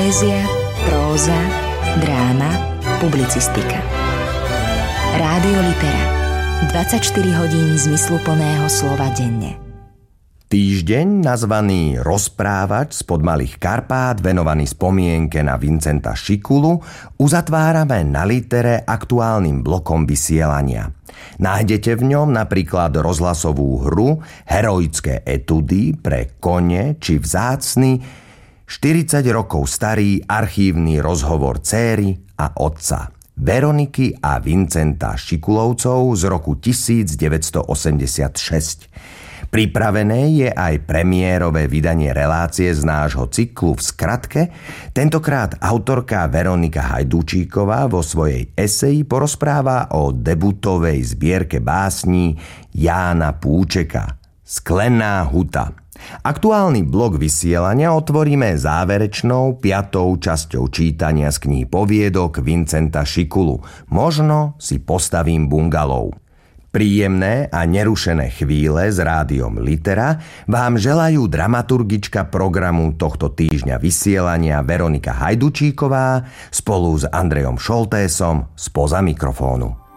Poézia, próza, dráma, publicistika. Rádio Litera. 24 hodín zmysluplného slova denne. Týždeň nazvaný Rozprávač spod Malých Karpát, venovaný spomienke na Vincenta Šikulu, uzatvárame na Litere aktuálnym blokom vysielania. Nájdete v ňom napríklad rozhlasovú hru, heroické etudy pre kone či vzácny 40 rokov starý archívny rozhovor céry a otca Veroniky a Vincenta Šikulovcov z roku 1986. Pripravené je aj premiérové vydanie relácie z nášho cyklu v skratke. Tentokrát autorka Veronika Hajdúčíková vo svojej eseji porozpráva o debutovej zbierke básní Jána Púčeka Sklená huta. Aktuálny blok vysielania otvoríme záverečnou 5. časťou čítania z kníh poviedok Vincenta Šikulu. Možno si postavím bungalov. Príjemné a nerušené chvíle s rádiom Litera vám želajú dramaturgička programu tohto týždňa vysielania Veronika Hajdúčíková spolu s Andrejom Šoltésom spoza mikrofónu.